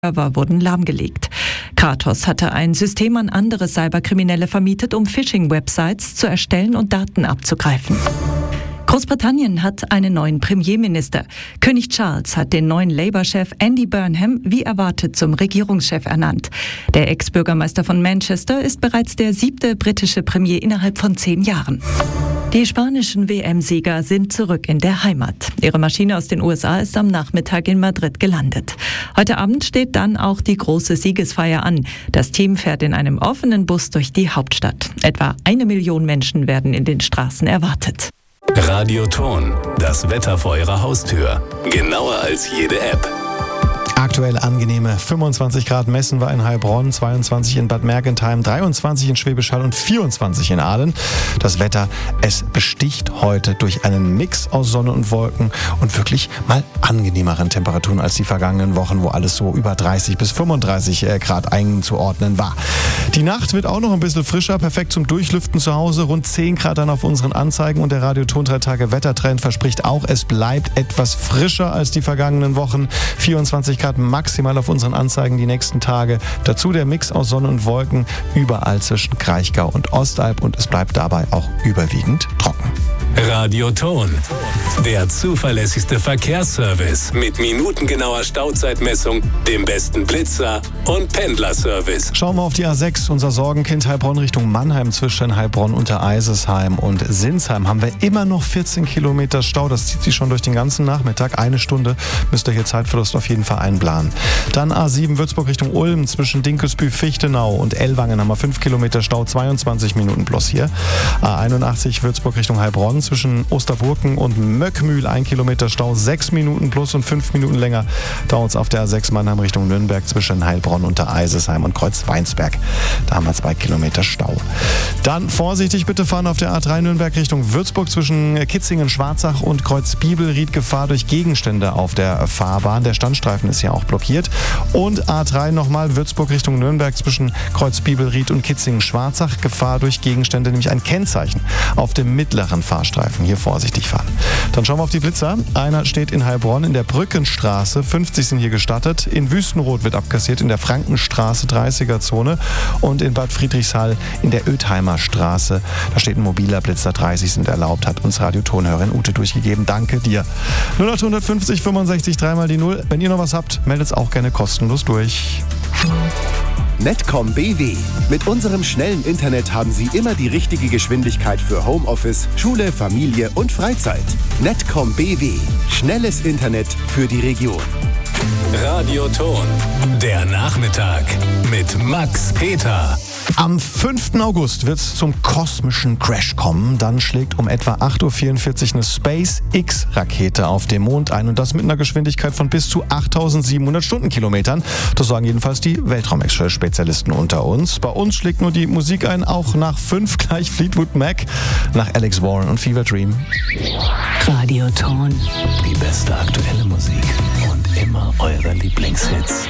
Server wurden lahmgelegt. Kratos hatte ein System an andere Cyberkriminelle vermietet, um Phishing-Websites zu erstellen und Daten abzugreifen. Großbritannien hat einen neuen Premierminister. König Charles hat den neuen Labour-Chef Andy Burnham wie erwartet zum Regierungschef ernannt. Der Ex-Bürgermeister von Manchester ist bereits der 7. britische Premier innerhalb von 10 Jahren. Die spanischen WM-Sieger sind zurück in der Heimat. Ihre Maschine aus den USA ist am Nachmittag in Madrid gelandet. Heute Abend steht dann auch die große Siegesfeier an. Das Team fährt in einem offenen Bus durch die Hauptstadt. Etwa 1 Million Menschen werden in den Straßen erwartet. Radioton, das Wetter vor Ihrer Haustür. Genauer als jede App. Aktuell angenehme 25 Grad messen wir in Heilbronn, 22 in Bad Mergentheim, 23 in Schwäbisch Hall und 24 in Aalen. Das Wetter, es besticht heute durch einen Mix aus Sonne und Wolken und wirklich mal angenehmeren Temperaturen als die vergangenen Wochen, wo alles so über 30 bis 35 Grad einzuordnen war. Die Nacht wird auch noch ein bisschen frischer, perfekt zum Durchlüften zu Hause, rund 10 Grad dann auf unseren Anzeigen und der Radioton 3 Tage Wettertrend verspricht auch, es bleibt etwas frischer als die vergangenen Wochen. 24 Grad maximal auf unseren Anzeigen die nächsten Tage. Dazu der Mix aus Sonne und Wolken überall zwischen Kraichgau und Ostalb und es bleibt dabei auch überwiegend trocken. Radioton, der zuverlässigste Verkehrsservice mit minutengenauer Stauzeitmessung, dem besten Blitzer und Pendlerservice. Schauen wir auf die A6, unser Sorgenkind Heilbronn Richtung Mannheim. Zwischen Heilbronn unter Eisesheim und Sinsheim haben wir immer noch 14 Kilometer Stau. Das zieht sich schon durch den ganzen Nachmittag. 1 Stunde müsst ihr hier Zeitverlust auf jeden Fall einplanen. Dann A7 Würzburg Richtung Ulm. Zwischen Dinkelsbühl, Fichtenau und Ellwangen haben wir 5 Kilometer Stau, 22 Minuten plus hier. A81 Würzburg Richtung Heilbronn. Zwischen Osterburken und Möckmühl 1 Kilometer Stau, 6 Minuten plus und 5 Minuten länger dauert es auf der A6 Mannheim Richtung Nürnberg zwischen Heilbronn unter Eisesheim und Kreuzweinsberg. Da haben wir 2 Kilometer Stau. Dann vorsichtig bitte fahren auf der A3 Nürnberg Richtung Würzburg zwischen Kitzingen, Schwarzach und Kreuzbiebelried. Gefahr durch Gegenstände auf der Fahrbahn. Der Standstreifen ist ja auch blockiert. Und A3 nochmal Würzburg Richtung Nürnberg zwischen Kreuzbiebelried und Kitzingen, Schwarzach. Gefahr durch Gegenstände, nämlich ein Kennzeichen auf dem mittleren Fahrstreifen. Hier vorsichtig fahren. Dann schauen wir auf die Blitzer. Einer steht in Heilbronn in der Brückenstraße. 50 sind hier gestattet. In Wüstenrot wird abkassiert in der Frankenstraße 30er-Zone. Und in Bad Friedrichshall in der Oethheimer Straße. Da steht ein mobiler Blitzer. 30 sind erlaubt, hat uns Radiotonhörerin Ute durchgegeben. Danke dir. 0850 65 3 mal die 0. Wenn ihr noch was habt, meldet es auch gerne kostenlos durch. Netcom BW. Mit unserem schnellen Internet haben Sie immer die richtige Geschwindigkeit für Homeoffice, Schule, Familie und Freizeit. Netcom BW. Schnelles Internet für die Region. Radioton, der Nachmittag mit Max Peter. Am 5. August wird es zum kosmischen Crash kommen. Dann schlägt um etwa 8.44 Uhr eine SpaceX-Rakete auf dem Mond ein und das mit einer Geschwindigkeit von bis zu 8.700 Stundenkilometern. Das sagen jedenfalls die Weltraum-Spezialisten unter uns. Bei uns schlägt nur die Musik ein, auch nach 5 gleich Fleetwood Mac, nach Alex Warren und Fever Dream. Radioton. Die beste aktuelle Musik und immer eure Lieblingshits.